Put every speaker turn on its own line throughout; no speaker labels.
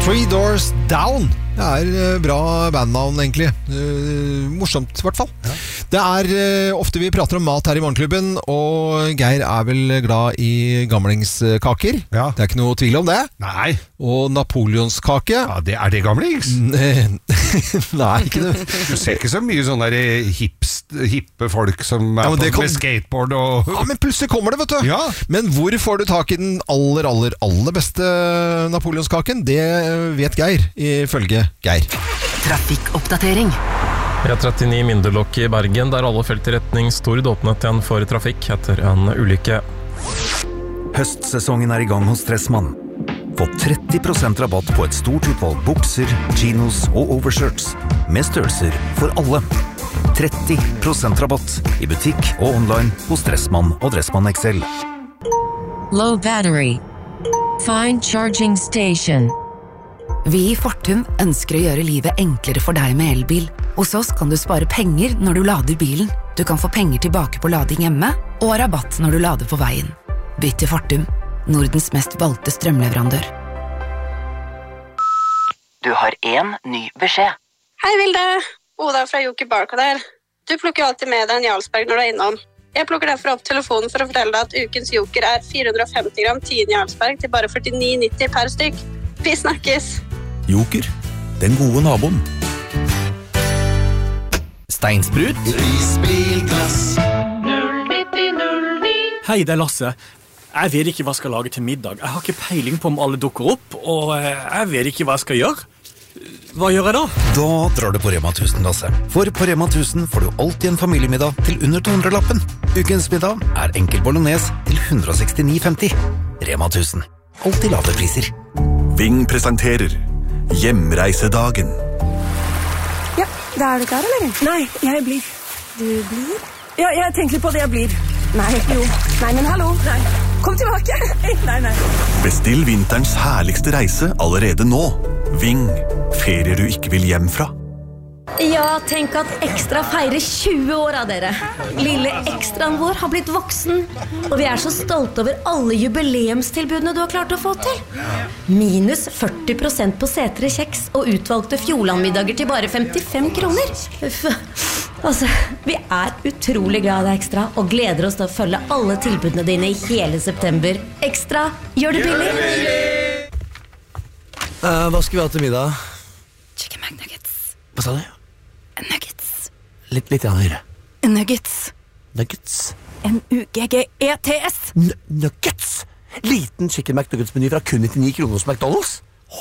Three Doors Down. Det bra bandnavn egentlig. Morsomt I hvert fall. Ja. Det ofte vi prater om mat her I Morgenklubben, og Geir vel glad I gamlingskaker. Ja. Det ikke noe tvil om det.
Nei.
Og napoleonskake.
Ja, det gamlings?
Nei, ikke det.
Du ser ikke så mye sånne der hippe folk som med skateboard og...
Ja, men plutselig kommer det, vet du.
Ja. Men
hvor får du tak I den aller beste napoleonskaken? Det vet Geir, ifølge Geir.
Trafikkoppdatering.
E39 Mindelokk I Bergen, der alle felt I retning Stord åpnet igjen for trafikk etter en ulykke.
Høstsesongen I gang hos Stressmann. Få 30% rabatt på et stort utvalg bukser, chinos og overshirts, med størrelser for alle. 30% rabatt I butikk og online hos Stressmann og Dressmann XL.
Low battery. Find charging station.
Vi I Fortum ønsker å gjøre livet enklere for deg med elbil. Hos oss kan du spare penger når du lader bilen. Du kan få penger tilbake på lading hjemme, og rabatt når du lader på veien. Bytt til Fortum, Nordens mest valgte strømleverandør.
Du har en ny beskjed.
Hei Vilde, Oda fra Joker Barcode her. Du plukker alltid med deg en Jarlsberg når du innom. Jeg plukker derfor opp telefonen for å fortelle deg at ukens Joker 450 gram 10 Jarlsberg til bare 49,90 per stykk. Vi snakkes!
Joker, den gode naboen.
Steinsprut.
Prisbilglass.
09009.
Hei, det Lasse. Jeg vet ikke hva jeg skal lage til middag. Jeg har ikke peiling på om alle dukker opp, og jeg vet ikke hva jeg skal gjøre. Hva gjør jeg da?
Da drar du på Rema 1000, Lasse. For på Rema 1000 får du alltid en familiemiddag til under 200-lappen. Ukens middag enkel bolognese til 169,50. Rema 1000. Alltid lave priser.
Ving presenterer Hjemreisedagen.
Ja, da du klar, eller? Nei, jeg blir. Du blir? Ja, jeg tenker på det jeg blir. Nei, jo. Nei, men hallo. Nei. Kom tilbake. Nei.
Bestill vinterens herligste reise allerede nå. Ving. Ferier du ikke vil hjem fra.
Ja, tenk at Ekstra feirer 20 år av dere. Lille Ekstraen vår har blitt voksen, og vi så stolte over alle jubileumstilbudene du har klart å få til. Minus 40% på setere kjeks og utvalgte Fjordlandmiddager til bare 55 kroner. Altså, vi utrolig glad i deg, Ekstra, og gleder oss til å følge alle tilbudene dine i hele september. Ekstra, gjør det billig!
Hva skal vi ha til middag?
Chicken McNuggets.
Hva sa du?
Nuggets.
Litt høyere.
Nuggets.
Nuggets.
N-U-G-G-E-T-S.
Nuggets. Liten chicken McNuggets-meny fra kun 99 kroner hos McDonald's.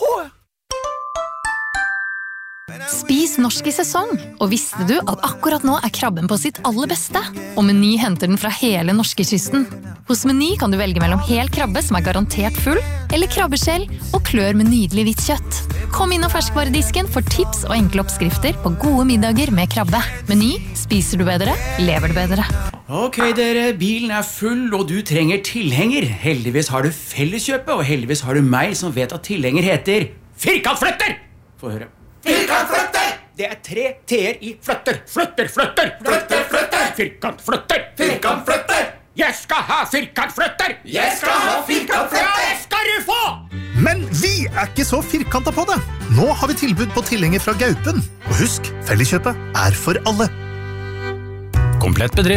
Spis norsk I sesong, og visste du at akkurat nå krabben på sitt aller beste? Og Meny henter den fra hele norskekysten. Hos Meny kan du velge mellom hel krabbe som garantert full, eller krabbeskjell og klør med nydelig hvitt kjøtt. Kom inn og ferskvaredisken for tips og enkle oppskrifter på gode middager med krabbe. Meny, spiser du bedre, lever du bedre.
Ok dere, bilen full og du trenger tilhenger. Heldigvis har du Felleskjøpet, og heldigvis har du meg som vet at tilhenger heter Firkantflytter! Få høre. Firkantflytter! Det 3 T-er I flytter. Flytter! Firkantflytter! Firkantflytter! Jeg skal ha firkantflytter! Jeg skal ha firkantflytter! Det skal du få!
Men vi ikke så firkantet på det. Nå har vi tilbud på tilhenger fra Gaupen. Og husk, Felleskjøpet for alle.
Komplett bedrift.